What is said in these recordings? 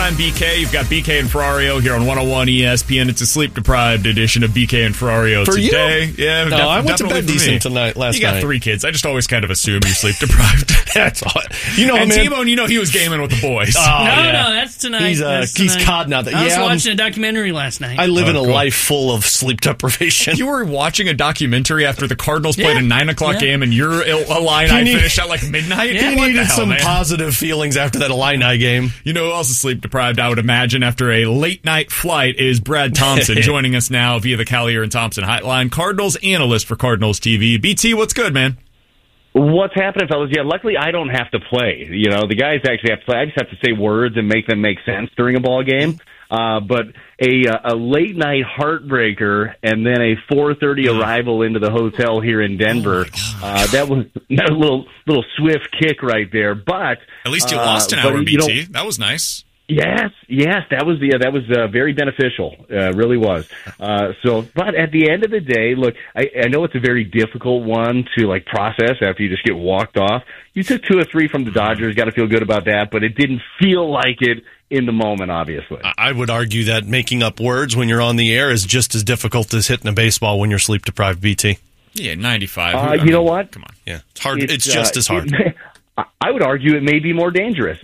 I'm BK. You've got BK and Ferrario here on 101 ESPN. It's a sleep-deprived edition of BK and Ferrario today. You? Yeah, no, I went to bed decent tonight. Last night. You got 3 kids. I just always kind of assume you're sleep-deprived. That's all. You know, and man. T-Bone, he was gaming with the boys. No, that's tonight. He's caught now. I was watching a documentary last night. I live in a life full of sleep deprivation. You were watching a documentary after the Cardinals played a 9 o'clock game, and your Illini finished at like midnight. He needed some positive feelings after that Illini game. You know who else is sleep deprived, I would imagine, after a late night flight is Brad Thompson, joining us now via the Callier and Thompson hotline. Cardinals analyst for Cardinals TV. BT, what's good, man? What's happening, fellas? Yeah, luckily I don't have to play. You know, the guys actually have to play. I just have to say words and make them make sense during a ball game. But a late night heartbreaker and then a 4:30 arrival into the hotel here in Denver. That was a little swift kick right there. But at least you lost an hour, BT. That was nice. Yes, that was very beneficial. Really was. But at the end of the day, look, I know it's a very difficult one to process after you just get walked off. You took 2 or 3 from the Dodgers. Got to feel good about that, but it didn't feel like it in the moment, obviously. I would argue that making up words when you're on the air is just as difficult as hitting a baseball when you're sleep deprived, BT. Yeah, 95. You know what? Come on. Yeah, it's hard. It's just as hard. I would argue it may be more dangerous.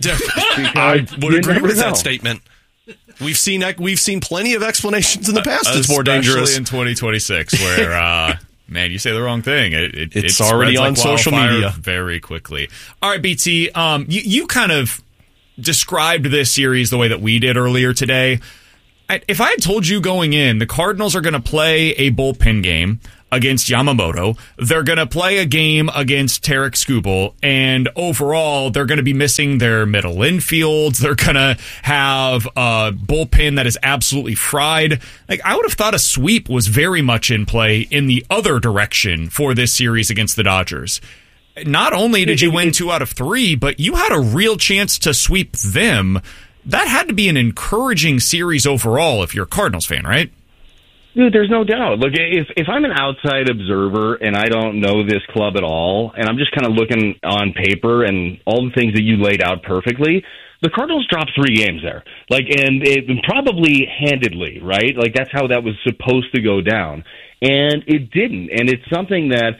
I would agree with that statement. We've seen plenty of explanations in the past. It's more dangerous, especially in 2026, where man, you say the wrong thing. It's already on social media very quickly. All right, BT, you kind of described this series the way that we did earlier today. If I had told you going in, the Cardinals are going to play a bullpen game against Yamamoto, they're going to play a game against Tarek Skubal, and overall, they're going to be missing their middle infields. They're going to have a bullpen that is absolutely fried. I would have thought a sweep was very much in play in the other direction for this series against the Dodgers. Not only did you win 2 out of 3, but you had a real chance to sweep them. That had to be an encouraging series overall if you're a Cardinals fan, right? Dude, there's no doubt. Look, if I'm an outside observer and I don't know this club at all, and I'm just kind of looking on paper and all the things that you laid out perfectly, the Cardinals dropped 3 games there. And probably handedly, right? That's how that was supposed to go down. And it didn't. And it's something that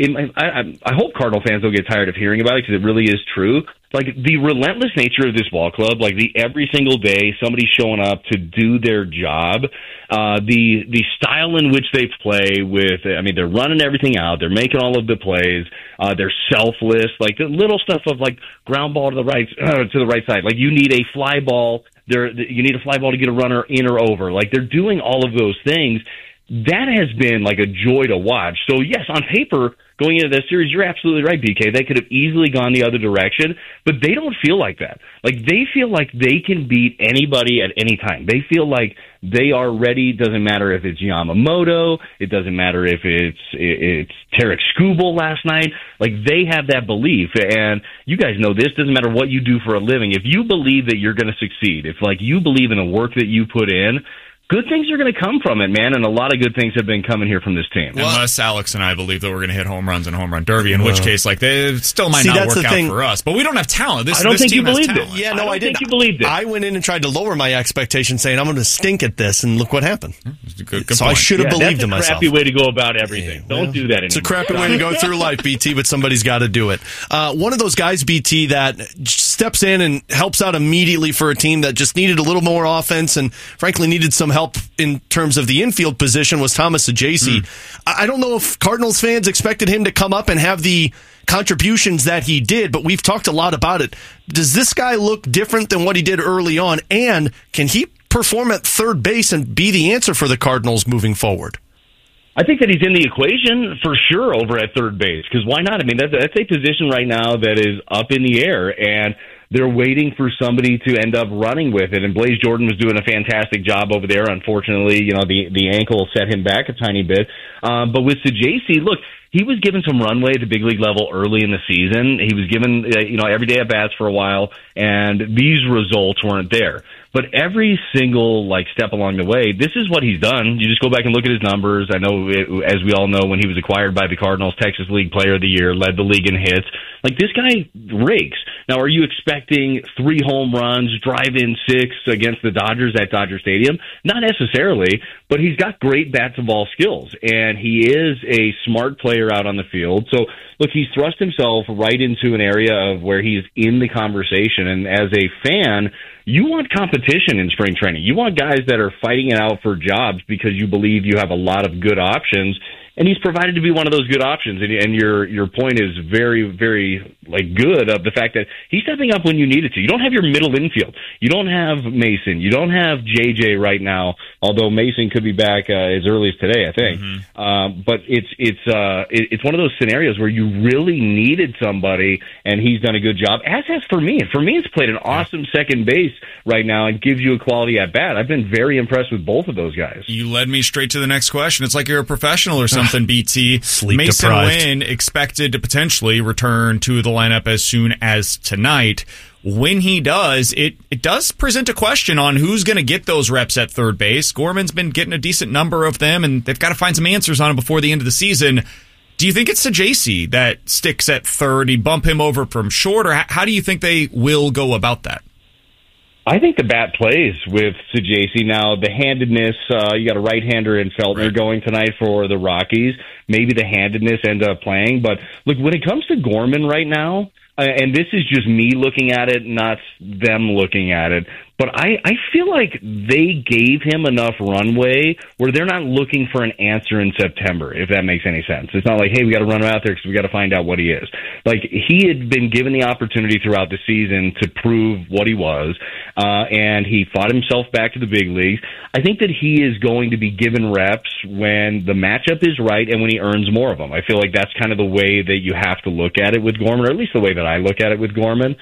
I hope Cardinal fans don't get tired of hearing about it because it really is true. The relentless nature of this ball club, the every single day somebody showing up to do their job, the style in which they play with, they're running everything out, they're making all of the plays, they're selfless, the little stuff of ground ball to the right side. You need a fly ball, you need a fly ball to get a runner in or over. They're doing all of those things. That has been a joy to watch. So yes, on paper, going into this series, you're absolutely right, BK. They could have easily gone the other direction, but they don't feel like that. They feel like they can beat anybody at any time. They feel like they are ready. Doesn't matter if it's Yamamoto. It doesn't matter if it's Tarek Skubal last night. They have that belief, and you guys know this. Doesn't matter what you do for a living. If you believe that you're going to succeed, if you believe in the work that you put in, good things are going to come from it, man, and a lot of good things have been coming here from this team. Unless Alex and I believe that we're going to hit home runs in Home Run Derby, in which case, they still might not work out for us. But we don't have talent. I don't think you believed it. Yeah, no, I didn't. think you believed it. I went in and tried to lower my expectations, saying I'm going to stink at this, and look what happened. Good so point. I should have believed in myself. That's a crappy way to go about everything. Don't do that anymore. It's a crappy way to go through life, BT, but somebody's got to do it. One of those guys, BT, that steps in and helps out immediately for a team that just needed a little more offense and, frankly, needed some help in terms of the infield position was Thomas Saggese. I don't know if Cardinals fans expected him to come up and have the contributions that he did, but we've talked a lot about it. Does this guy look different than what he did early on, and can he perform at third base and be the answer for the Cardinals moving forward? I think that he's in the equation for sure over at third base, because why not? That's a position right now that is up in the air, and they're waiting for somebody to end up running with it. And Blaze Jordan was doing a fantastic job over there. Unfortunately, the ankle set him back a tiny bit. But with Saggese, look, he was given some runway at the big league level early in the season. He was given, every day at bats for a while, and these results weren't there. But every single step along the way, this is what he's done. You just go back and look at his numbers. I know, as we all know, when he was acquired by the Cardinals, Texas League Player of the Year, led the league in hits. This guy rakes. Now, are you expecting 3 home runs, drive-in 6 against the Dodgers at Dodger Stadium? Not necessarily, but he's got great bat-to-ball skills, and he is a smart player out on the field. So, look, he's thrust himself right into an area of where he's in the conversation, and as a fan, you want competition in spring training. You want guys that are fighting it out for jobs because you believe you have a lot of good options, and he's provided to be one of those good options. And your point is very, very good of the fact that he's stepping up when you need it to. You don't have your middle infield. You don't have Mason. You don't have JJ right now, although Mason could be back as early as today, I think. Mm-hmm. But it's one of those scenarios where you really needed somebody, and he's done a good job, as has Fermin. Fermin's played an awesome second base right now and gives you a quality at bat. I've been very impressed with both of those guys. You led me straight to the next question. It's like you're a professional or something, BT. Sleep Mason deprived. Wynn expected to potentially return to the lineup as soon as tonight. When he does, it does present a question on who's going to get those reps at third base. Gorman's been getting a decent number of them, and they've got to find some answers on him before the end of the season. Do you think it's Sajacy that sticks at third? You bump him over from short, or how do you think they will go about that? I think the bat plays with Sajacy. Now, the handedness, you got a right-hander in Feltner going tonight for the Rockies. Maybe the handedness ends up playing. But, look, when it comes to Gorman right now, and this is just me looking at it, not them looking at it, but I feel like they gave him enough runway where they're not looking for an answer in September, if that makes any sense. It's not like, hey, we got to run him out there because we got to find out what he is. He had been given the opportunity throughout the season to prove what he was, and he fought himself back to the big leagues. I think that he is going to be given reps when the matchup is right and when he earns more of them. I feel like that's kind of the way that you have to look at it with Gorman, or at least the way that I look at it with Gorman.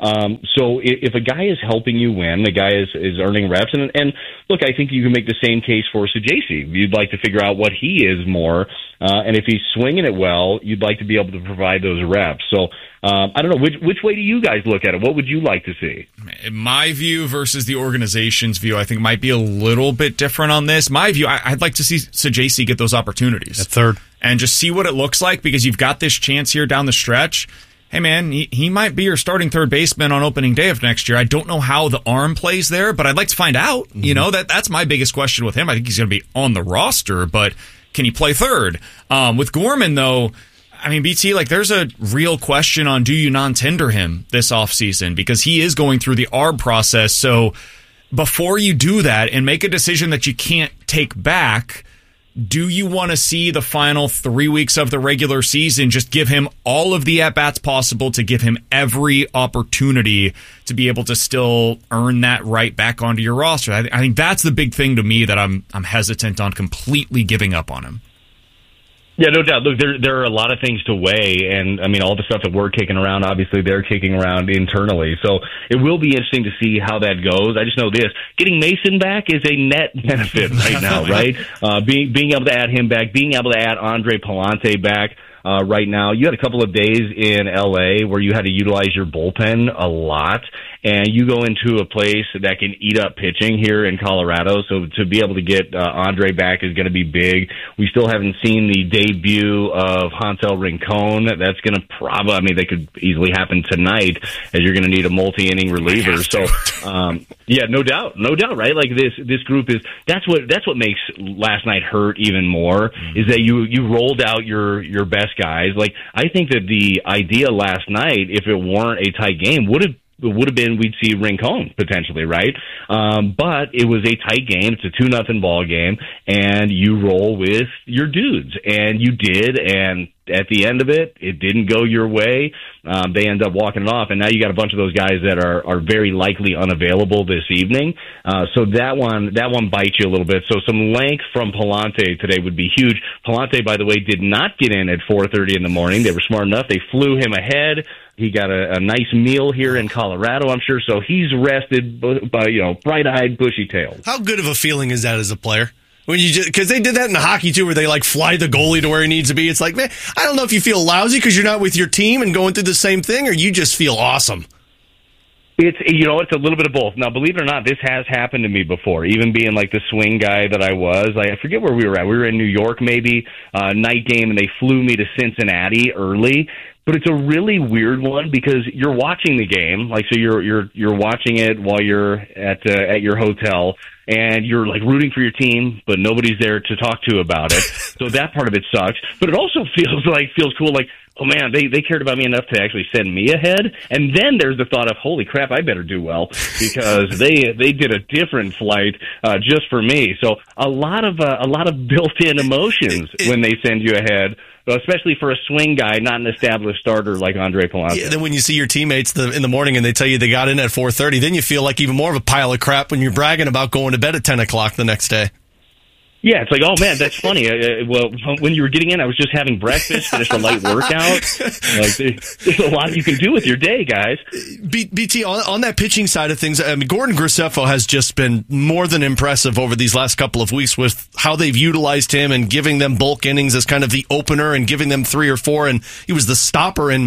So if a guy is helping you win, the guy is earning reps. And look, I think you can make the same case for Sajacy. You'd like to figure out what he is more. And if he's swinging it well, you'd like to be able to provide those reps. So I don't know. Which way do you guys look at it? What would you like to see? My view versus the organization's view, I think, might be a little bit different on this. My view, I'd like to see Sajacy get those opportunities at third and just see what it looks like, because you've got this chance here down the stretch. Hey, man, he might be your starting third baseman on opening day of next year. I don't know how the arm plays there, but I'd like to find out. Mm-hmm. That's my biggest question with him. I think he's going to be on the roster, but can he play third? With Gorman, though, I mean, BT, there's a real question on, do you non-tender him this offseason? Because he is going through the ARB process. So before you do that and make a decision that you can't take back, do you want to see the final 3 weeks of the regular season just give him all of the at-bats possible to give him every opportunity to be able to still earn that right back onto your roster? I think that's the big thing to me that I'm hesitant on completely giving up on him. Yeah, no doubt. Look, there are a lot of things to weigh, and I mean, all the stuff that we're kicking around, obviously they're kicking around internally. So it will be interesting to see how that goes. I just know this: getting Mason back is a net benefit right now, right? Being able to add him back, being able to add Andre Palante back. Right now, you had a couple of days in LA where you had to utilize your bullpen a lot, and you go into a place that can eat up pitching here in Colorado. So to be able to get Andre back is going to be big. We still haven't seen the debut of Hansel Rincon. That's going to probably, they could easily happen tonight, as you're going to need a multi-inning reliever. So, yeah, no doubt, right? This group is that's what makes last night hurt even more, is that you rolled out your best guys. I think that the idea last night, if it weren't a tight game, would have been we'd see Rincon potentially, right? But it was a tight game. It's a 2-0 ball game, and you roll with your dudes, and you did. And at the end of it, it didn't go your way. They end up walking it off, and now you got a bunch of those guys that are very likely unavailable this evening. So that one bites you a little bit. So some length from Palante today would be huge. Palante, by the way, did not get in at 4:30 in the morning. They were smart enough. They flew him ahead. He got a nice meal here in Colorado, I'm sure. So he's rested by bright-eyed, bushy-tailed. How good of a feeling is that as a player? When you because they did that in hockey too, where they like fly the goalie to where he needs to be. It's like, man, I don't know if you feel lousy because you're not with your team and going through the same thing, or you just feel awesome. It's a little bit of both. Now, believe it or not, this has happened to me before. Even being like the swing guy that I was, I forget where we were at. We were in New York, maybe night game, and they flew me to Cincinnati early. But it's a really weird one because you're watching the game, like so you're watching it while you're at your hotel, and you're like rooting for your team, but nobody's there to talk to about it. So that part of it sucks. But it also feels cool, like, oh man, they cared about me enough to actually send me ahead. And then there's the thought of, holy crap, I better do well because they did a different flight just for me. So a lot of built-in emotions when they send you ahead. Especially for a swing guy, not an established starter like Andre Palante. Yeah, then when you see your teammates in the morning and they tell you they got in at 4:30, then you feel like even more of a pile of crap when you're bragging about going to bed at 10 o'clock the next day. Yeah, it's like, oh man, that's funny. Well, when you were getting in, I was just having breakfast, finished a light workout. Like, there's a lot you can do with your day, guys. BT, on that pitching side of things, I mean, Gordon Graceffo has just been more than impressive over these last couple of weeks with how they've utilized him and giving them bulk innings as kind of the opener and giving them 3 or 4, and he was the stopper in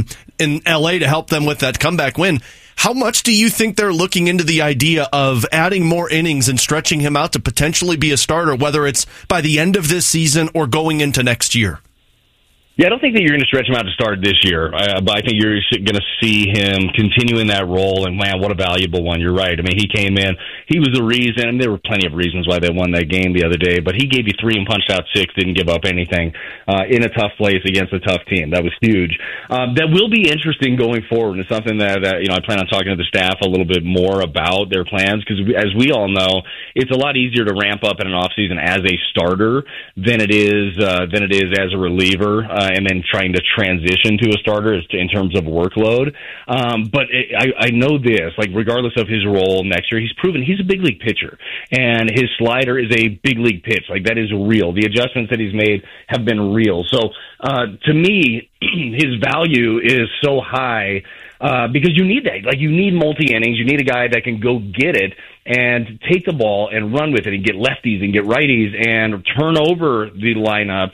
LA to help them with that comeback win. How much do you think they're looking into the idea of adding more innings and stretching him out to potentially be a starter, whether it's by the end of this season or going into next year? Yeah, I don't think that you're going to stretch him out to start this year, but I think you're going to see him continuing that role, and man, what a valuable one. You're right. I mean, he came in, he was the reason, and there were plenty of reasons why they won that game the other day, but he gave you 3 and punched out 6, didn't give up anything in a tough place against a tough team. That was huge. That will be interesting going forward, and it's something that I plan on talking to the staff a little bit more about their plans, because as we all know, it's a lot easier to ramp up in an offseason as a starter than it is as a reliever. And then trying to transition to a starter in terms of workload. But I know this, like regardless of his role next year, he's proven he's a big league pitcher, and his slider is a big league pitch. Like that is real. The adjustments that he's made have been real. So to me, his value is so high because you need that. Like you need multi-innings. You need a guy that can go get it and take the ball and run with it and get lefties and get righties and turn over the lineup.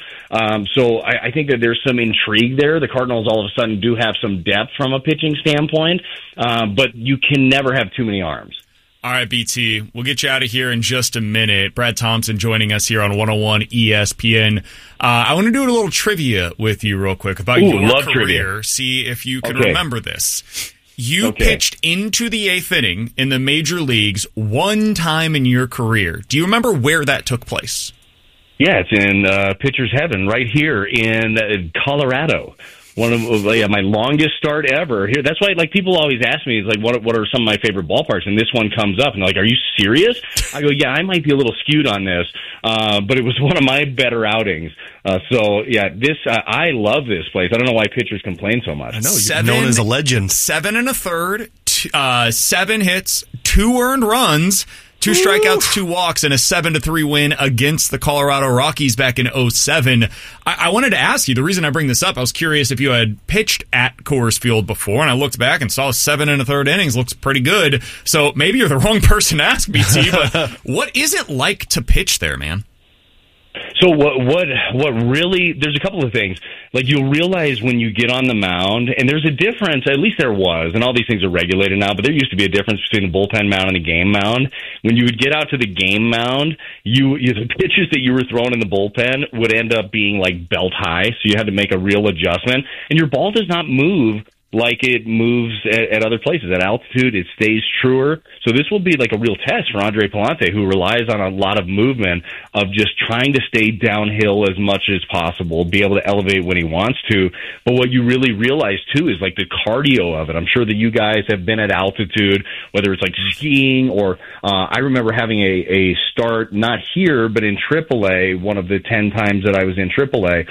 So I think that there's some intrigue there. The Cardinals all of a sudden do have some depth from a pitching standpoint, but you can never have too many arms. All right, BT, we'll get you out of here in just a minute. Brad Thompson joining us here on 101 ESPN. I want to do a little trivia with you real quick about your career. Trivia. See if you can remember this. You pitched into the 8th inning in the major leagues one time in your career. Do you remember where that took place? Yeah, it's in pitcher's heaven right here in Colorado. One of my longest start ever here. That's why, like, people always ask me, like, what are some of my favorite ballparks? And this one comes up, and they're like, are you serious? I go, yeah, I might be a little skewed on this, but it was one of my better outings. So yeah, I love this place. I don't know why pitchers complain so much. I know you're known as a legend. 7 1/3, 7 hits, 2 earned runs. 2 strikeouts, 2 walks, and a 7-3 win against the Colorado Rockies back in 2007. I wanted to ask you, the reason I bring this up, I was curious if you had pitched at Coors Field before, and I looked back and saw 7 1/3 innings. Looks pretty good. So maybe you're the wrong person to ask, BT, but what is it like to pitch there, man? So what really, there's a couple of things. Like you'll realize when you get on the mound, and there's a difference, at least there was, and all these things are regulated now, but there used to be a difference between the bullpen mound and the game mound. When you would get out to the game mound, the pitches that you were throwing in the bullpen would end up being like belt high, so you had to make a real adjustment, and your ball does not move like it moves at other places. At altitude, it stays truer. So this will be like a real test for Andre Palante, who relies on a lot of movement of just trying to stay downhill as much as possible, be able to elevate when he wants to. But what you really realize, too, is like the cardio of it. I'm sure that you guys have been at altitude, whether it's like skiing or I remember having a start, not here, but in AAA, one of the 10 times that I was in AAA,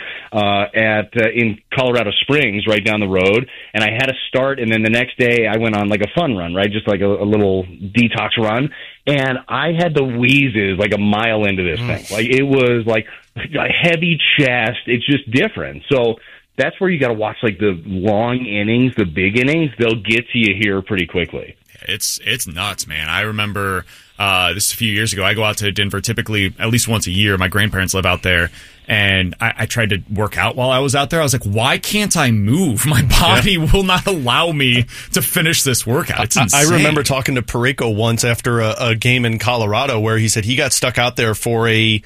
in Colorado Springs, right down the road. And I had a start, and then the next day I went on like a fun run, right? Just like a little detox run. And I had the wheezes like a mile into this thing. Like it was like a heavy chest. It's just different. So that's where you got to watch like the long innings, the big innings. They'll get to you here pretty quickly. It's nuts, man. I remember this is a few years ago. I go out to Denver typically at least once a year. My grandparents live out there. And I tried to work out while I was out there. I was like, why can't I move? My body will not allow me to finish this workout. It's insane. I remember talking to Pareko once after a game in Colorado where he said he got stuck out there for a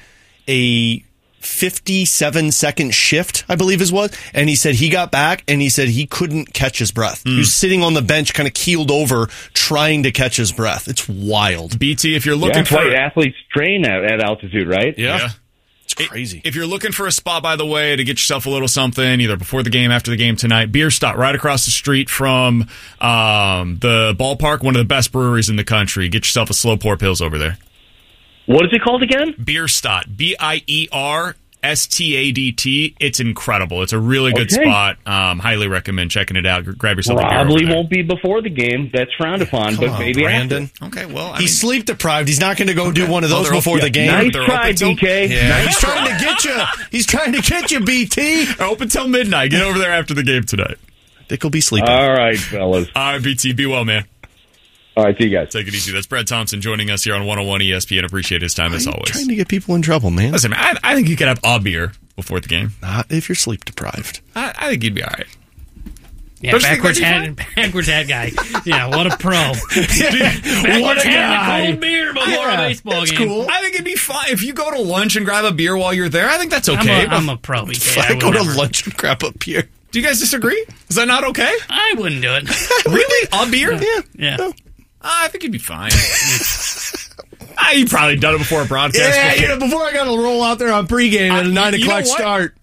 57-second shift, I believe it was. And he said he got back and he said he couldn't catch his breath. He was sitting on the bench, kind of keeled over, trying to catch his breath. It's wild. BT, if you're looking that's for... why athletes train at altitude, right? Yeah. It's crazy. If you're looking for a spot, by the way, to get yourself a little something, either before the game, after the game tonight, Bierstadt, right across the street from the ballpark, one of the best breweries in the country. Get yourself a slow pour pills over there. What is it called again? Bierstadt, Bierstadt. It's incredible. It's a really good spot. Highly recommend checking it out. Grab yourself a beer. Probably won't be before the game. That's frowned upon, but maybe Brandon. after. Okay, well, He's sleep deprived. He's not going to go do one of those before the game. Nice try, BK. Yeah. Nice He's trying to get you. He's trying to get you, BT. Open till midnight. Get over there after the game tonight. Dick will be sleeping. All right, fellas. All right, BT. Be well, man. All right, see you guys. Take it easy. That's Brad Thompson joining us here on 101 ESPN. Appreciate his time as always. Trying to get people in trouble, man. Listen, man, I think you could have a beer before the game. Not if you're sleep deprived. I think you'd be all right. Yeah, backwards hat guy. Yeah, what a pro. What a guy. Cold beer before a baseball game. Cool. I think it'd be fine if you go to lunch and grab a beer while you're there. I think that's okay. I'm a pro. If I go to lunch and grab a beer. Do you guys disagree? Is that not okay? I wouldn't do it. Really? A beer? Yeah. No. I think you'd be fine. You've probably done it before a broadcast. Yeah, before I got to roll out there on pregame at a 9 o'clock start.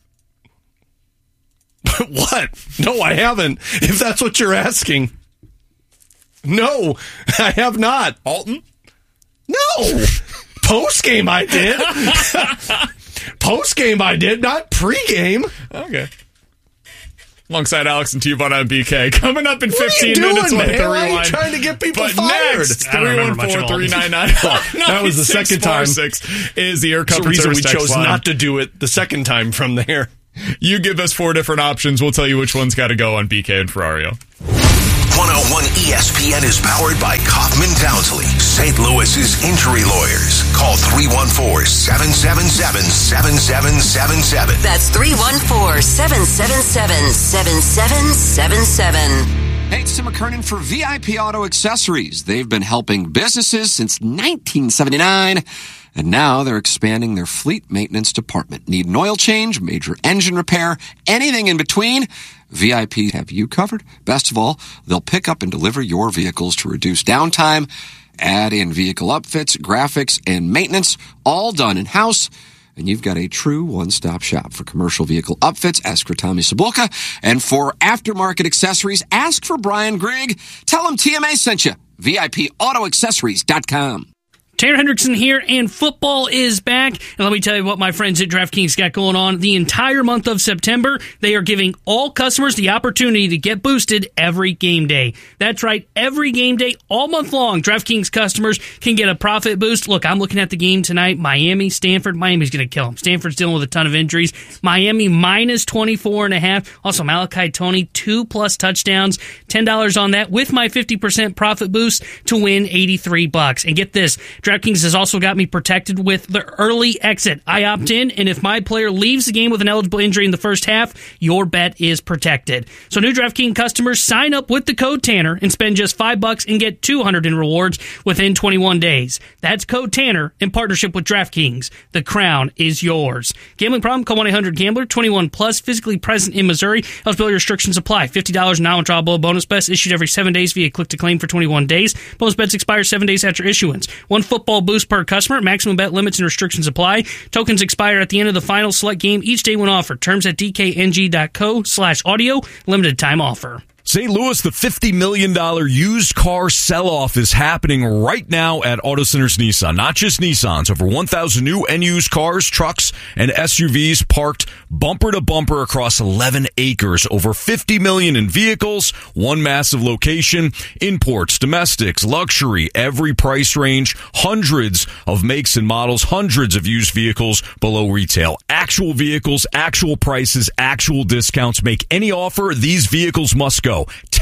What? No, I haven't. If that's what you're asking. No, I have not. Alton? No. Post-game I did. Post-game I did, not pregame. Okay. Alongside Alex and T-Bone on BK. Coming up in 15 doing, minutes with man? the Why are you rewind. trying to get people but fired? Next, I don't remember much of all this. 319-999. That was the second time. 6 is the Air That's Comfort the reason we Service chose text line. not to do it the second time from there. You give us 4 different options. We'll tell you which one's got to go on BK and Ferrario. 101 ESPN is powered by Kaufman Townsley, St. Louis's injury lawyers. Call 314-777-7777. That's 314-777-7777. Hey, it's Tim McKernan for VIP Auto Accessories. They've been helping businesses since 1979, and now they're expanding their fleet maintenance department. Need an oil change, major engine repair, anything in between? VIP have you covered. Best of all, they'll pick up and deliver your vehicles to reduce downtime, add in vehicle upfits, graphics, and maintenance, all done in-house. And you've got a true one-stop shop for commercial vehicle upfits. Ask for Tommy Cibulka. And for aftermarket accessories, ask for Brian Grigg. Tell him TMA sent you. VIPAutoaccessories.com. Tanner Hendrickson here, and football is back. And let me tell you what my friends at DraftKings got going on. The entire month of September, they are giving all customers the opportunity to get boosted every game day. That's right, every game day, all month long, DraftKings customers can get a profit boost. Look, I'm looking at the game tonight. Miami, Stanford. Miami's going to kill them. Stanford's dealing with a ton of injuries. Miami minus 24.5. Also, Malachi Toney, 2+ touchdowns. $10 on that with my 50% profit boost to win $83. And get this, DraftKings has also got me protected with the early exit. I opt in, and if my player leaves the game with an eligible injury in the first half, your bet is protected. So new DraftKings customers sign up with the code Tanner and spend just $5 and get $200 in rewards within 21 days. That's code Tanner in partnership with DraftKings. The crown is yours. Gambling problem? Call 1-800-GAMBLER. 21 plus, physically present in Missouri. Eligibility restrictions apply. $50 non-withdrawable bonus bets issued every 7 days via click to claim for 21 days. Bonus bets expire 7 days after issuance. One football boost per customer. Maximum bet limits and restrictions apply. Tokens expire at the end of the final select game each day when offered. Terms at dkng.co/audio. Limited time offer. St. Louis, the $50 million used car sell-off is happening right now at Auto Centers Nissan. Not just Nissans. Over 1,000 new and used cars, trucks, and SUVs parked bumper to bumper across 11 acres. Over $50 million in vehicles, one massive location, imports, domestics, luxury, every price range, hundreds of makes and models, hundreds of used vehicles below retail. Actual vehicles, actual prices, actual discounts. Make any offer, these vehicles must go. Text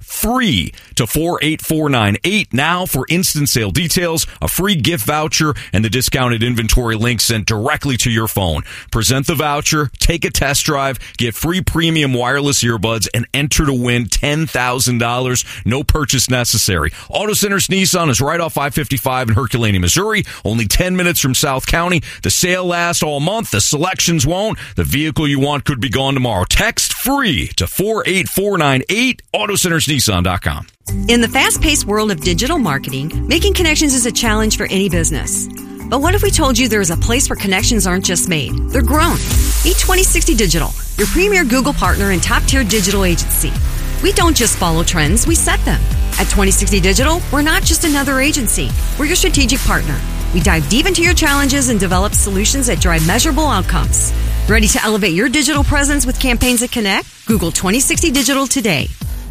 free to 48498 now for instant sale details, a free gift voucher, and the discounted inventory link sent directly to your phone. Present the voucher, take a test drive, get free premium wireless earbuds, and enter to win $10,000. No purchase necessary. Auto Centers Nissan is right off I-55 in Herculaneum, Missouri. Only 10 minutes from South County. The sale lasts all month. The selections won't. The vehicle you want could be gone tomorrow. Text free to 48498, AutoCentersNissan.com. In the fast-paced world of digital marketing, making connections is a challenge for any business. But what if we told you there is a place where connections aren't just made, they're grown? Meet 2060 Digital, your premier Google partner and top-tier digital agency. We don't just follow trends, we set them. At 2060 Digital, we're not just another agency. We're your strategic partner. We dive deep into your challenges and develop solutions that drive measurable outcomes. Ready to elevate your digital presence with campaigns that connect? Google 2060 Digital today.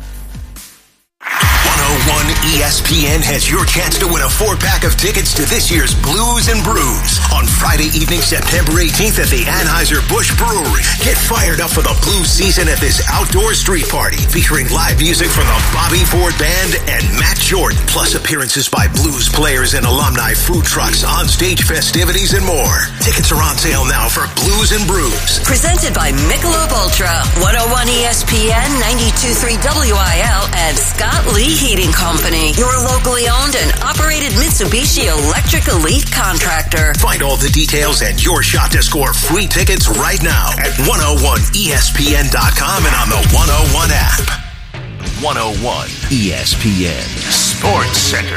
101 ESPN has your chance to win a 4-pack of tickets to this year's Blues and Brews on Friday evening, September 18th at the Anheuser-Busch Brewery. Get fired up for the blues season at this outdoor street party featuring live music from the Bobby Ford Band and Matt Jordan, plus appearances by blues players and alumni, food trucks, on-stage festivities, and more. Tickets are on sale now for Blues and Brews. Presented by Michelob Ultra, 101 ESPN, 92.3 WIL, and Scott Lee Heating Company, your locally owned and operated Mitsubishi Electric Elite contractor. Find all the details and your shot to score free tickets right now at 101ESPN.com and on the 101 app. 101 ESPN Sports Center.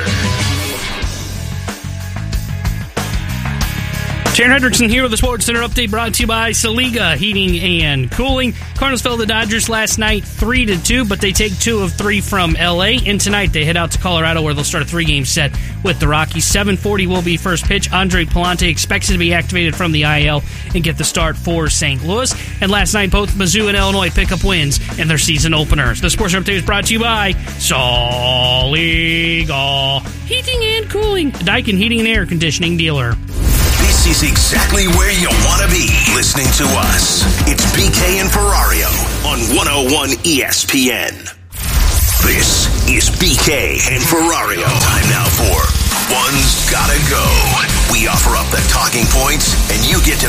Sharon Hendrickson here with the Sports Center update brought to you by Saliga Heating and Cooling. Cardinals fell to the Dodgers last night 3-2, but they take 2 of 3 from LA. And tonight they head out to Colorado where they'll start a 3-game set with the Rockies. 7:40 will be first pitch. Andre Palante expected to be activated from the IL and get the start for St. Louis. And last night both Mizzou and Illinois pick up wins in their season openers. The Sports Center update is brought to you by Saliga Heating and Cooling, a Daikin heating and air conditioning dealer. This is exactly where you want to be listening to us. It's BK and Ferrario on 101 ESPN. This is BK and Ferrario. Time now for One's Gotta Go. We offer up the talking points and you get to